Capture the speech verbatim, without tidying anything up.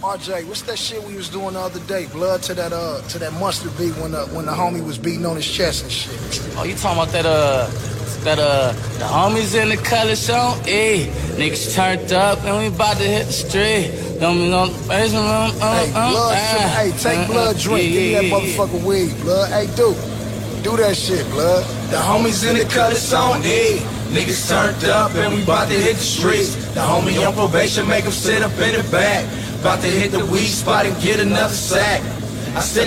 R J, what's that shit we was doing the other day? Blood to that uh to that mustard beat when the when the homie was beating on his chest and shit. Oh, you talking about that uh that uh the homies in the color show? Hey, niggas turned up and we about to hit the street. Don't be no basement room. Uh, Hey, uh, blood, uh, hey, take uh, blood uh, drink. yeah, Give me yeah, that yeah, motherfucking weed, blood. Hey, dude, do that shit, blood. The homies in the colors on E. Niggas turned up and we bout to hit the streets. The homie on probation make him sit up in the back. Bout to hit the weed spot and get another sack. I said